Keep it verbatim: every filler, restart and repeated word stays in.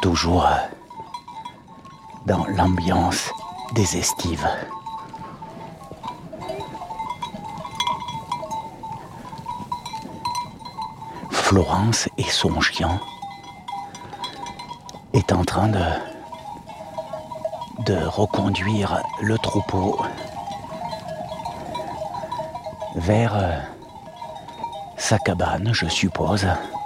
toujours dans l'ambiance des estives. Florence et son chien est en train de, de reconduire le troupeau vers sa cabane, je suppose.